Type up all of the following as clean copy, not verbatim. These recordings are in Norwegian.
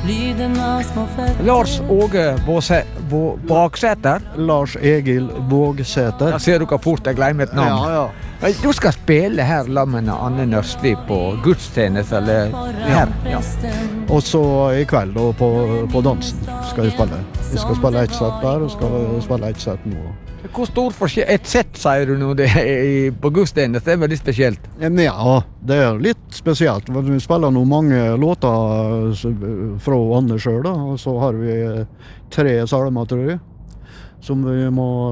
Lars Åge Baksæter. Lars Egil Vågsæter. Da ser du hvor fort jeg glemmer et navn. Ja. Du skal spille her sammen med Anne Nøstli på gudstjeneste, eller her. Ja. Og så i kveld da, på dansen skal vi spille. Vi skal spille et sett der, og skal spille et sett nå. Hvor stor forskjell? Et sett, sier du nå, det er på gudstjeneste, det er veldig spesielt. Ja, det er litt spesielt. Vi spiller nå mange låter fra Anne selv, da, og så har vi 3 salmer, tror jeg, som vi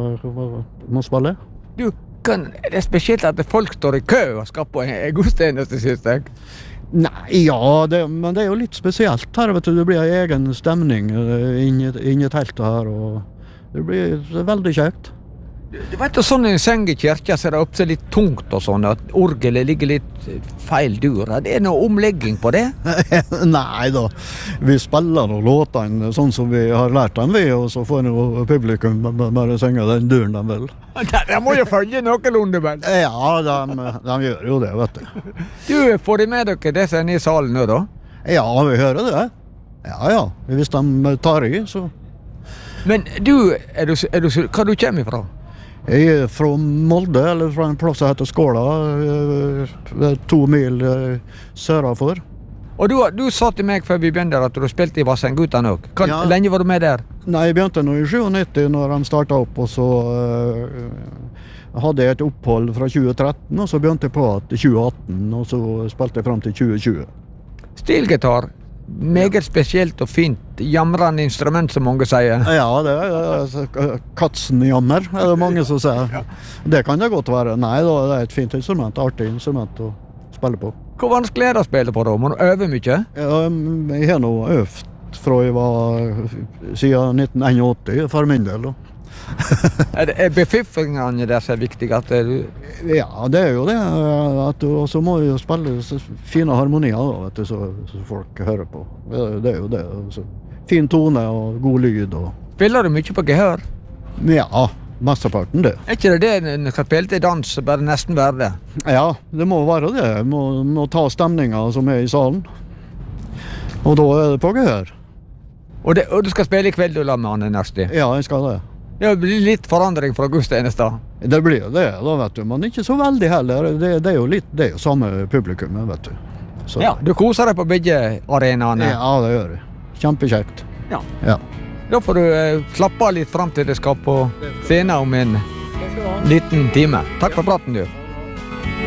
må spille. Det er spesielt at folk står i kø og skal på en gudstjeneste, synes jeg. Nei, ja, men det er jo litt spesielt her, vet du. Det blir en egen stemning inni teltet her, og det blir veldig kjekt. Du vet, sånn i seng i kirka så er det oppsett litt tungt og sånn, at orgelet ligger litt feil dur. Det er noe omlegging på det? Nei da, vi spiller noen låtene sånn som vi har lært dem ved, og så får noe publikum bare synge den duren de vil. De må jo følge noenlunde, vel? Ja, de gjør jo det, vet du. Får de med dere det som er i salen nå, da? Ja, vi hører det. Ja, hvis de tar i, så... Men hva du kommer fra? Jeg er fra Molde, eller fra en plass som heter Skåla, 2 mil sørafor. Og du sa til meg før vi begynte at du spilte i Vassendgutane også. Hvor lenge var du med der? Nei, jeg begynte nå i 97 når de startet opp, og så hadde jeg et opphold fra 2013, og så begynte jeg på at 2018, og så spilte jeg frem til 2020. Stilgitar, meget spesielt og fint, jamrende instrument som mange sier. Ja, det er katsenjammer, er det mange som sier. Det kan det godt være. Nei, det er et fint instrument, artig instrument å spille på. Hvor vanskelig er det å spille på da? Må du øve mye? Ja, jeg har nå øvd fra jeg var siden 1981 for min del. Er befiffingene der så viktig? Ja, det er jo det. Og så må vi jo spille fine harmonier da, vet du, så folk hører på. Det er jo det. Så fin tone og god lyd. Spiller du mye på gehør? Ja, mesteparten det. Er ikke det når du skal spille til dans, bare nesten være det? Ja, det må være det. Må ta stemningen som er i salen. Og da er det på gehør. Og du skal spille i kveld, du, med Anne Nøstli? Ja, jeg skal det. Det blir litt forandring fra gudstjenester. Det blir det, da, vet du. Men ikke så veldig heller. Det er jo samme publikum, vet du. Så. Ja, du koser deg på begge arenaene? Ja, det gjør jeg. Kjempekjekt. Ja. Da får du slappe av litt frem til det skal på scenen om en liten time. Takk for praten, du.